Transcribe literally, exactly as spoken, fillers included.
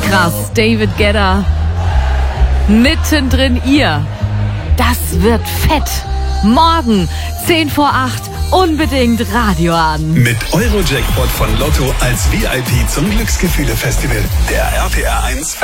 Krass, David Guetta. Mittendrin ihr. Das wird fett. Morgen, zehn vor acht, unbedingt Radio an. Mit Eurojackpot von Lotto als V I P zum Glücksgefühle-Festival. Der R P R eins